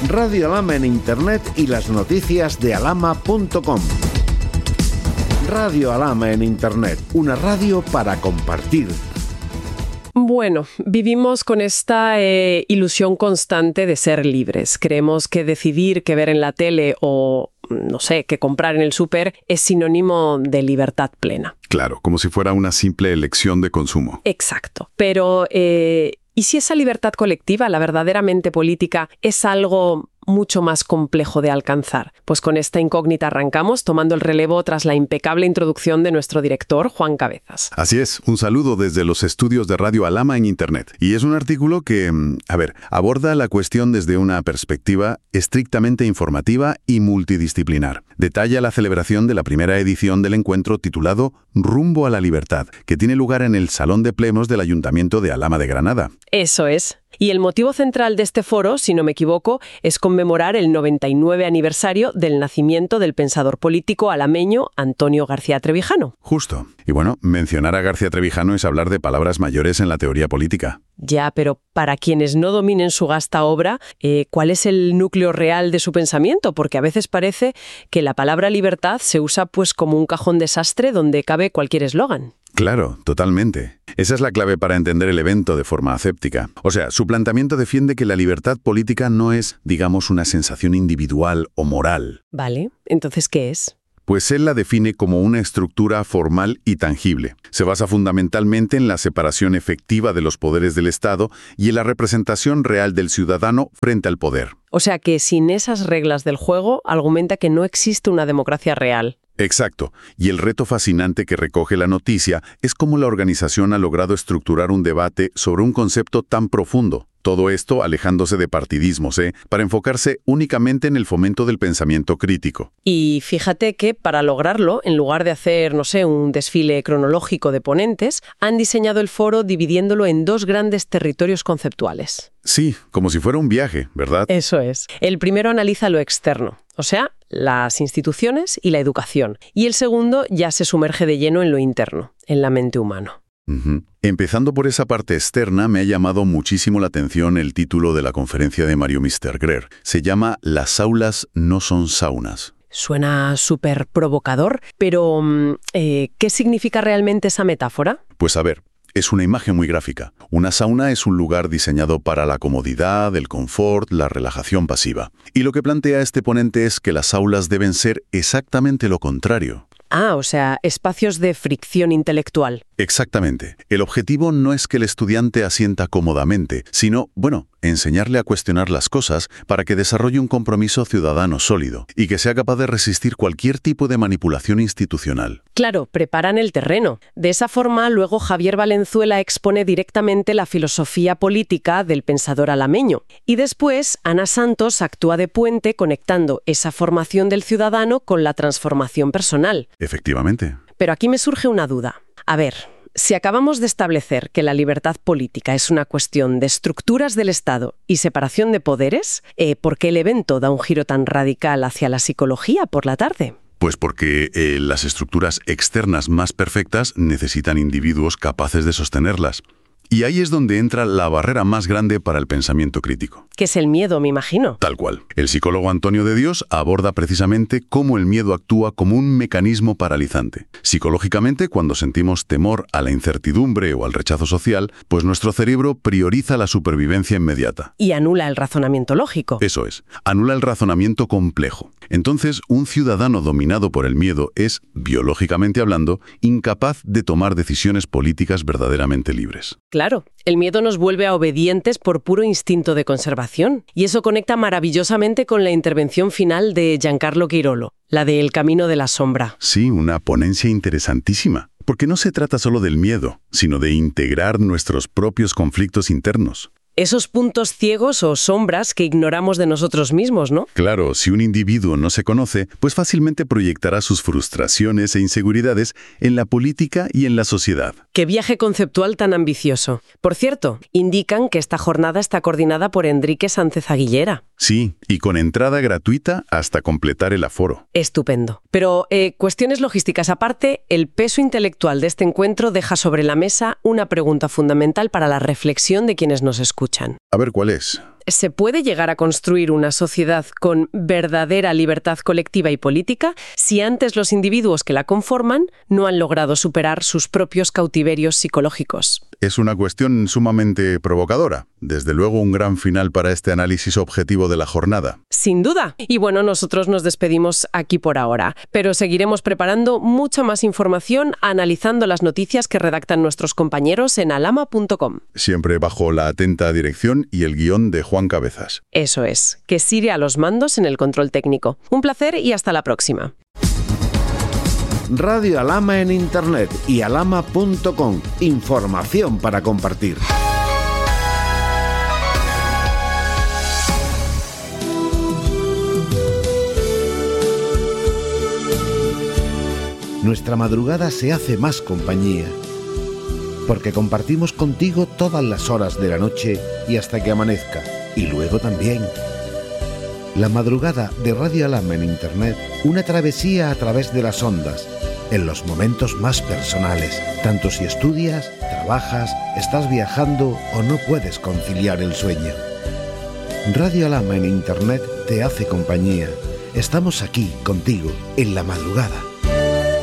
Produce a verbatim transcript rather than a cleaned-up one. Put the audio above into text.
Radio Alhama en Internet y las noticias de alhama punto com. Radio Alhama en Internet, una radio para compartir. Bueno, vivimos con esta eh, ilusión constante de ser libres. Creemos que decidir qué ver en la tele o, no sé, qué comprar en el súper es sinónimo de libertad plena. Claro, como si fuera una simple elección de consumo. Exacto. Pero, eh, ¿y si esa libertad colectiva, la verdaderamente política, es algo mucho más complejo de alcanzar? Pues con esta incógnita arrancamos, tomando el relevo tras la impecable introducción de nuestro director, Juan Cabezas. Así es, un saludo desde los estudios de Radio Alhama en Internet. Y es un artículo que, a ver, aborda la cuestión desde una perspectiva estrictamente informativa y multidisciplinar. Detalla la celebración de la primera edición del encuentro titulado Rumbo a la Libertad, que tiene lugar en el Salón de Plenos del Ayuntamiento de Alhama de Granada. Eso es. Y el motivo central de este foro, si no me equivoco, es conmemorar el noventa y nueve aniversario del nacimiento del pensador político alameño Antonio García Trevijano. Justo. Y bueno, mencionar a García Trevijano es hablar de palabras mayores en la teoría política. Ya, pero para quienes no dominen su vasta obra, eh, ¿cuál es el núcleo real de su pensamiento? Porque a veces parece que la palabra libertad se usa pues como un cajón desastre donde cabe cualquier eslogan. Claro, totalmente. Esa es la clave para entender el evento de forma aséptica. O sea, su planteamiento defiende que la libertad política no es, digamos, una sensación individual o moral. Vale, entonces, ¿qué es? Pues él la define como una estructura formal y tangible. Se basa fundamentalmente en la separación efectiva de los poderes del Estado y en la representación real del ciudadano frente al poder. O sea que sin esas reglas del juego, argumenta que no existe una democracia real. Exacto. Y el reto fascinante que recoge la noticia es cómo la organización ha logrado estructurar un debate sobre un concepto tan profundo. Todo esto alejándose de partidismos, ¿eh? Para enfocarse únicamente en el fomento del pensamiento crítico. Y fíjate que para lograrlo, en lugar de hacer, no sé, un desfile cronológico de ponentes, han diseñado el foro dividiéndolo en dos grandes territorios conceptuales. Sí, como si fuera un viaje, ¿verdad? Eso es. El primero analiza lo externo, o sea, las instituciones y la educación. Y el segundo ya se sumerge de lleno en lo interno, en la mente humana. Uh-huh. Empezando por esa parte externa, me ha llamado muchísimo la atención el título de la conferencia de Mario Mister Greer. Se llama Las aulas no son saunas. Suena súper provocador, pero eh, ¿qué significa realmente esa metáfora? Pues a ver, es una imagen muy gráfica. Una sauna es un lugar diseñado para la comodidad, el confort, la relajación pasiva. Y lo que plantea este ponente es que las aulas deben ser exactamente lo contrario. Ah, o sea, espacios de fricción intelectual. Exactamente. El objetivo no es que el estudiante asienta cómodamente, sino, bueno, enseñarle a cuestionar las cosas para que desarrolle un compromiso ciudadano sólido y que sea capaz de resistir cualquier tipo de manipulación institucional. Claro, preparan el terreno. De esa forma, luego Javier Valenzuela expone directamente la filosofía política del pensador alameño. Y después, Ana Santos actúa de puente conectando esa formación del ciudadano con la transformación personal. Efectivamente. Pero aquí me surge una duda. A ver, si acabamos de establecer que la libertad política es una cuestión de estructuras del Estado y separación de poderes, eh, ¿por qué el evento da un giro tan radical hacia la psicología por la tarde? Pues porque eh, las estructuras externas más perfectas necesitan individuos capaces de sostenerlas. Y ahí es donde entra la barrera más grande para el pensamiento crítico. Que es el miedo, me imagino. Tal cual. El psicólogo Antonio de Dios aborda precisamente cómo el miedo actúa como un mecanismo paralizante. Psicológicamente, cuando sentimos temor a la incertidumbre o al rechazo social, pues nuestro cerebro prioriza la supervivencia inmediata. Y anula el razonamiento lógico. Eso es. Anula el razonamiento complejo. Entonces, un ciudadano dominado por el miedo es, biológicamente hablando, incapaz de tomar decisiones políticas verdaderamente libres. Claro, el miedo nos vuelve a obedientes por puro instinto de conservación. Y eso conecta maravillosamente con la intervención final de Giancarlo Quirolo, la de El camino de la sombra. Sí, una ponencia interesantísima. Porque no se trata solo del miedo, sino de integrar nuestros propios conflictos internos. Esos puntos ciegos o sombras que ignoramos de nosotros mismos, ¿no? Claro, si un individuo no se conoce, pues fácilmente proyectará sus frustraciones e inseguridades en la política y en la sociedad. ¡Qué viaje conceptual tan ambicioso! Por cierto, indican que esta jornada está coordinada por Enrique Sánchez Aguilera. Sí, y con entrada gratuita hasta completar el aforo. Estupendo. Pero, eh, cuestiones logísticas aparte, el peso intelectual de este encuentro deja sobre la mesa una pregunta fundamental para la reflexión de quienes nos escuchan. A ver, ¿cuál es? ¿Se puede llegar a construir una sociedad con verdadera libertad colectiva y política si antes los individuos que la conforman no han logrado superar sus propios cautiverios psicológicos? Es una cuestión sumamente provocadora. Desde luego, un gran final para este análisis objetivo de la jornada. Sin duda. Y bueno, nosotros nos despedimos aquí por ahora, pero seguiremos preparando mucha más información analizando las noticias que redactan nuestros compañeros en alama punto com. Siempre bajo la atenta dirección y el guión de Juan Cabezas. Eso es, que sigue a los mandos en el control técnico. Un placer y hasta la próxima. Radio Alama en Internet y alama punto com. Información para compartir. Nuestra madrugada se hace más compañía, porque compartimos contigo todas las horas de la noche y hasta que amanezca, y luego también. La madrugada de Radio Alama en Internet, una travesía a través de las ondas, en los momentos más personales, tanto si estudias, trabajas, estás viajando o no puedes conciliar el sueño. Radio Alama en Internet te hace compañía. Estamos aquí contigo en la madrugada.